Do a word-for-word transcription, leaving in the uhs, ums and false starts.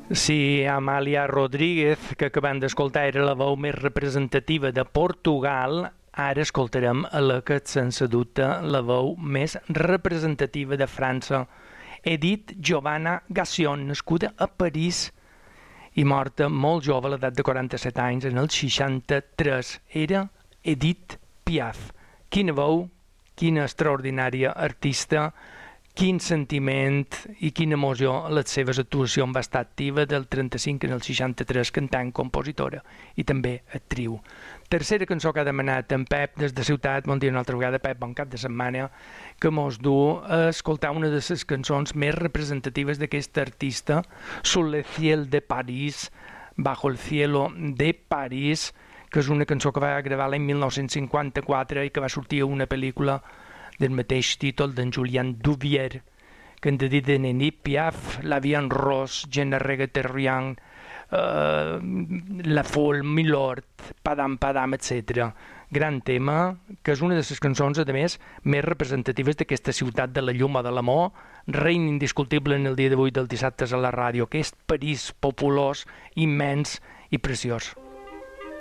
Sí, Amàlia Rodríguez, que acabem d'escoltar, era la veu més representativa de Portugal. Ara escoltarem a la que, sense dubte, la veu més representativa de França. Edith Giovanna Gassion, nascuda a París i morta molt jove, a l'edat de quaranta-set anys, en el seixanta-tres. Era Edith Piaf. Quina veu, quina extraordinària artista, quin sentiment i quina emoció a les seves actuacions. Va estar activa del trenta-cinc al seixanta-tres, cantant, compositora i també actriu. Tercera cançó que ha demanat en Pep des de Ciutat. Bon dia una altra vegada, Pep, bon cap de setmana, que mos du a escoltar una de les cançons més representatives d'aquesta artista, Sous le ciel de París, Bajo el cielo de París, que és una cançó que va gravar l'any mil nou-cents cinquanta-quatre i que va sortir a una pel·lícula del mateix títol d'en Julien Duvier, que han de dir de Edith Piaf, La Vie en Rose, Je ne regrette rien, uh, La Folle, Milord, Padam Padam, etcètera. Gran tema, que és una de les cançons, a més, més representatives d'aquesta ciutat de la llum o de l'amor, reina indiscutible en el dia d'avui dels dissabtes a la ràdio, aquest París populós, immens i preciós.